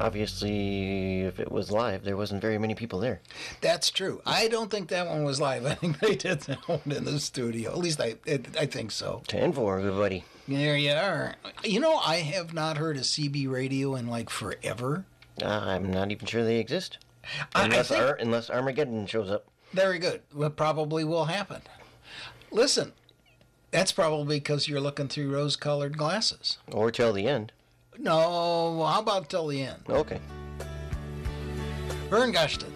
Obviously, if it was live, there wasn't very many people there. That's true. I don't think that one was live. I think they did that one in the studio. At least I think so. 10-4, good buddy. There you are. You know, I have not heard a CB radio in like forever. I'm not even sure they exist. Unless Unless Armageddon shows up. Very good. What probably will happen. Listen, that's probably because you're looking through rose-colored glasses. Or till the end. No, how about till the end? Okay. Vern Guston.